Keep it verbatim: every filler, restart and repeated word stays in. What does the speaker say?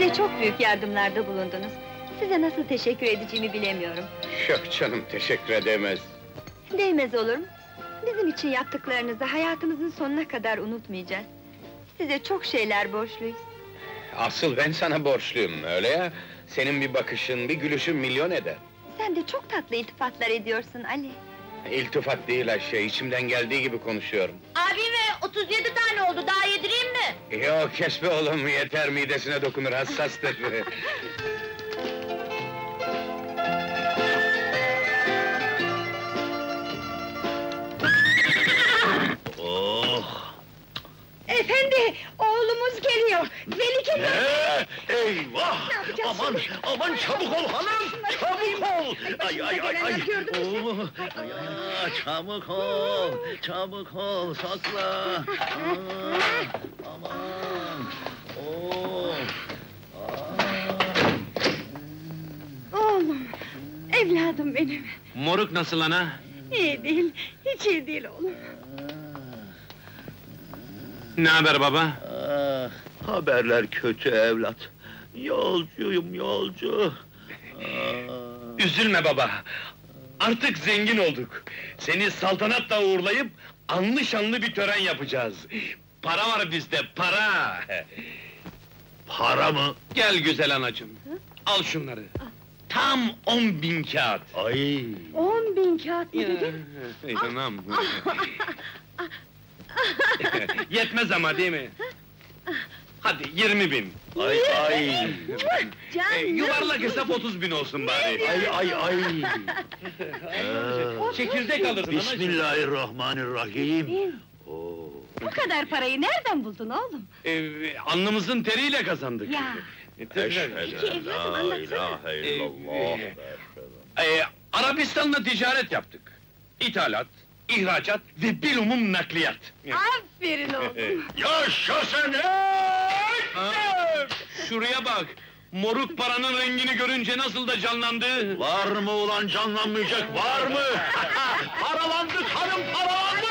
Bize çok büyük yardımlarda bulundunuz. Size nasıl teşekkür edeceğimi bilemiyorum. Yok canım, teşekkür edemez. Değmez olur mu? Bizim için yaptıklarınızı hayatımızın sonuna kadar unutmayacağız. Size çok şeyler borçluyuz. Asıl ben sana borçluyum, öyle ya? Senin bir bakışın, bir gülüşün milyon eder. Sen de çok tatlı iltifatlar ediyorsun Ali. İltifat değil Ayşe, içimden geldiği gibi konuşuyorum. Abime otuz yedi tane oldu, daha yedireyim mi? Yok, kes be oğlum, yeter, midesine dokunur, hassastır. Oh! Efendi, oğlumuz geliyor! Melike Ne? Eyvah! Ne yapacağız Aman, şimdi? aman çabuk ol hanım! Çabuk ol! Ay ay ay ay! gelenler Oo, ay ay ay! Çabuk ol! Çabuk ol! Sakla! Aa, aman! Oo! Oğlum, evladım benim! Moruk nasıl ana? İyi değil, hiç iyi değil oğlum. Ne haber baba? Ah, haberler kötü evlat. Yolcuyum yolcu. Ah. Üzülme baba! Artık zengin olduk! Seni saltanatla uğurlayıp, anlı şanlı bir tören yapacağız! Para var bizde, para! Para mı? Gel güzel anacığım, al şunları! Tam on bin kağıt! Ay! On bin kağıt mı dedin? Yanam! Yetmez ama değil mi? Hadi yirmi bin! Ay ay! Canım! E, yuvarlak hesap otuz bin olsun bari! Ay ay ay! Ah, Çekirdek alırsın anacığım! Bismillahirrahmanirrahim! Oo! Bu kadar parayı nereden buldun oğlum? E, alnımızın teriyle kazandık! Ya. E, tabii. Peki, evladım, anlatsana. illallah! E, Arabistan'la ticaret yaptık! İthalat, ihracat ve bilumum nakliyat! Aferin oğlum! Yaşasın! Ha, şuraya bak! Moruk paranın rengini görünce nasıl da canlandı! Var mı ulan canlanmayacak, var mı? Paralandık hanım, paralandık!